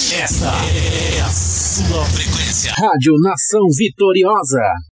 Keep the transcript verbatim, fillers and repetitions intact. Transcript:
Esta é a sua frequência. Rádio Nação Vitoriosa.